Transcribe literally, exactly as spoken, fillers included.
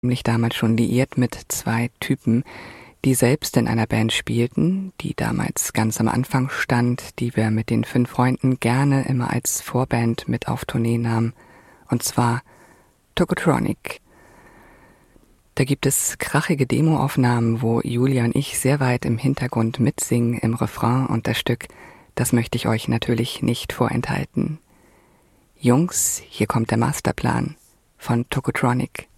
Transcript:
Mich damals schon liiert mit zwei Typen, die selbst in einer Band spielten, die damals ganz am Anfang stand, die wir mit den fünf Freunden gerne immer als Vorband mit auf Tournee nahmen, und zwar Tokotronic. Da gibt es krachige Demoaufnahmen, wo Julia und ich sehr weit im Hintergrund mitsingen im Refrain, und das Stück, das möchte ich euch natürlich nicht vorenthalten. Jungs, hier kommt der Masterplan von Tokotronic.